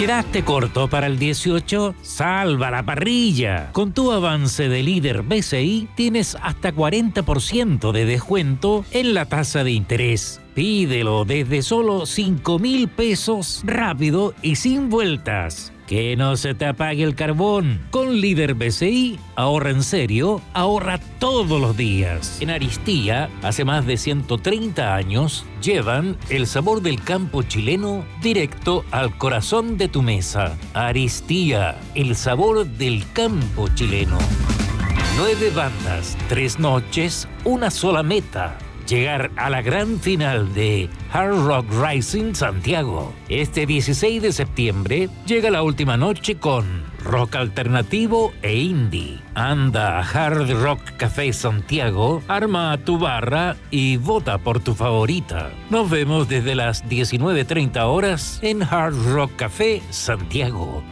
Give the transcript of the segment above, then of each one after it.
¿Quedaste corto para el 18? ¡Salva la parrilla! Con tu avance de líder BCI tienes hasta 40% de descuento en la tasa de interés. Pídelo desde solo 5.000 pesos, rápido y sin vueltas. Que no se te apague el carbón. Con Líder BCI, ahorra en serio, ahorra todos los días. En Aristía, hace más de 130 años, llevan el sabor del campo chileno directo al corazón de tu mesa. Aristía, el sabor del campo chileno. 9 bandas, 3 noches, una sola meta. Llegar a la gran final de Hard Rock Rising Santiago. Este 16 de septiembre llega la última noche con rock alternativo e indie. Anda a Hard Rock Café Santiago, arma tu barra y vota por tu favorita. Nos vemos desde las 19:30 horas en Hard Rock Café Santiago.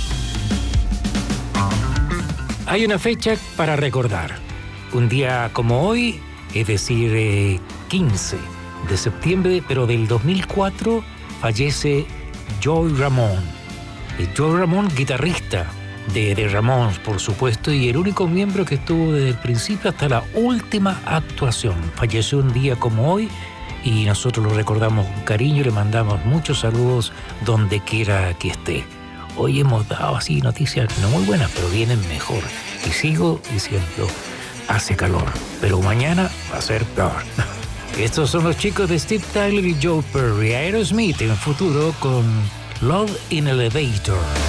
Hay una fecha para recordar. Un día como hoy, es decir, 15 de septiembre, pero del 2004, fallece Joey Ramone. Joey Ramone, guitarrista de Ramones, por supuesto, y el único miembro que estuvo desde el principio hasta la última actuación. Falleció un día como hoy y nosotros lo recordamos con cariño y le mandamos muchos saludos donde quiera que esté. Hoy hemos dado así noticias no muy buenas, pero vienen mejor. Y sigo diciendo, hace calor, pero mañana va a ser peor. Estos son los chicos de Steve Tyler y Joe Perry. Aerosmith en futuro con Love in Elevator.